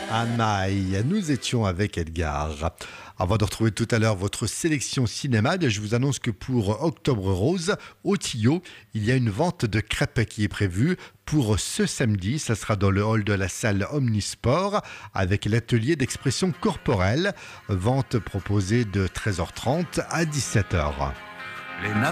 À Maï, nous étions avec Edgar. Avant de retrouver tout à l'heure votre sélection cinéma, je vous annonce que pour Octobre Rose, au Tillot, il y a une vente de crêpes qui est prévue pour ce samedi. Ça sera dans le hall de la salle Omnisport avec l'atelier d'expression corporelle. Vente proposée de 13h30 à 17h.